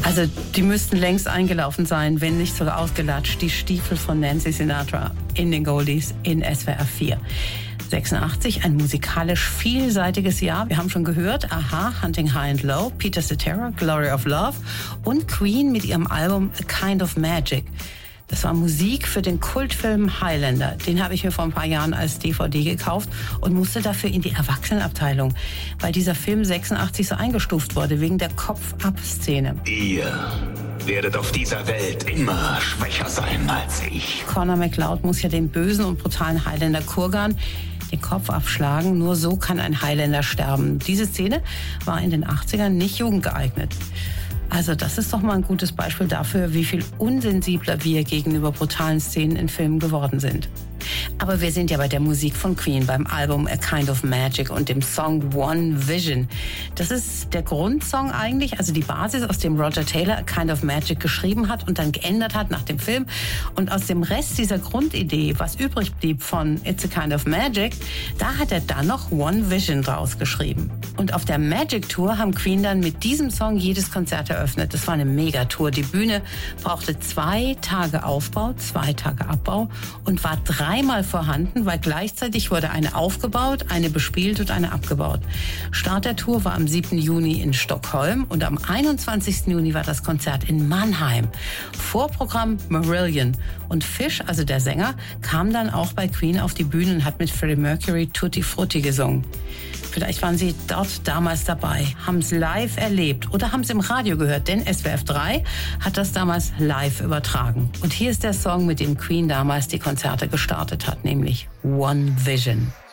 Also die müssten längst eingelaufen sein, wenn nicht sogar ausgelatscht, die Stiefel von Nancy Sinatra in den Goldies in SWR 4. 86, ein musikalisch vielseitiges Jahr. Wir haben schon gehört, Aha, Hunting High and Low, Peter Cetera, Glory of Love und Queen mit ihrem Album A Kind of Magic. Das war Musik für den Kultfilm Highlander. Den habe ich mir vor ein paar Jahren als DVD gekauft und musste dafür in die Erwachsenenabteilung, weil dieser Film 86 so eingestuft wurde wegen der Kopf-Ab-Szene. Ihr werdet auf dieser Welt immer schwächer sein als ich. Connor MacLeod muss ja den bösen und brutalen Highlander Kurgan den Kopf abschlagen. Nur so kann ein Highlander sterben. Diese Szene war in den 80ern nicht jugendgeeignet. Also das ist doch mal ein gutes Beispiel dafür, wie viel unsensibler wir gegenüber brutalen Szenen in Filmen geworden sind. Aber wir sind ja bei der Musik von Queen, beim Album A Kind of Magic und dem Song One Vision. Das ist der Grundsong eigentlich, also die Basis, aus dem Roger Taylor A Kind of Magic geschrieben hat und dann geändert hat nach dem Film. Und aus dem Rest dieser Grundidee, was übrig blieb von It's a Kind of Magic, da hat er dann noch One Vision draus geschrieben. Und auf der Magic Tour haben Queen dann mit diesem Song jedes Konzert eröffnet. Das war eine Megatour. Die Bühne brauchte 2 Tage Aufbau, 2 Tage Abbau und war 3-mal vorhanden, weil gleichzeitig wurde eine aufgebaut, eine bespielt und eine abgebaut. Start der Tour war am 7. Juni in Stockholm und am 21. Juni war das Konzert in Mannheim. Vorprogramm Marillion. Und Fish, also der Sänger, kam dann auch bei Queen auf die Bühne und hat mit Freddie Mercury Tutti Frutti gesungen. Vielleicht waren Sie dort damals dabei, haben es live erlebt oder haben es im Radio gehört, denn SWF 3 hat das damals live übertragen. Und hier ist der Song, mit dem Queen damals die Konzerte gestartet hat, nämlich One Vision.